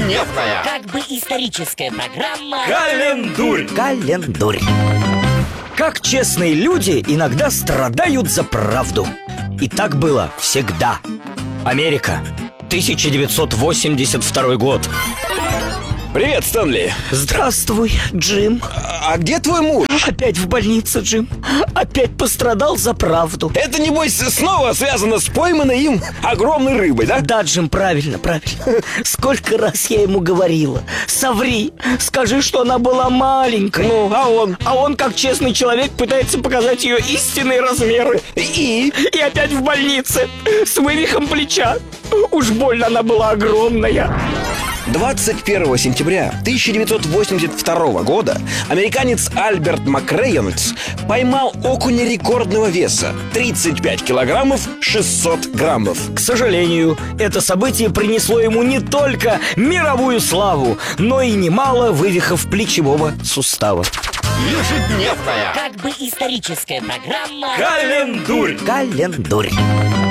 Ежедневная, как бы историческая программа Календурь. Календурь. Как честные люди иногда страдают за правду. И так было всегда. Америка, 1982 год. Привет, Стэнли. Здравствуй, Джим. А где твой муж? Опять в больнице, Джим. Опять пострадал за правду. Это, небось, снова связано с пойманной им огромной рыбой, да? Да, Джим, правильно. Сколько раз я ему говорила: соври, скажи, что она была маленькой. Ну, а он? А он, как честный человек, пытается показать ее истинные размеры. И опять в больнице с вывихом плеча. Уж больно она была огромная. 21 сентября 1982 года американец Альберт МакРейнольдс поймал окуня рекордного веса 35 килограммов 600 граммов. К сожалению, это событие принесло ему не только мировую славу, но и немало вывихов плечевого сустава. Ежедневная, как бы историческая программа Календурь. Календурь.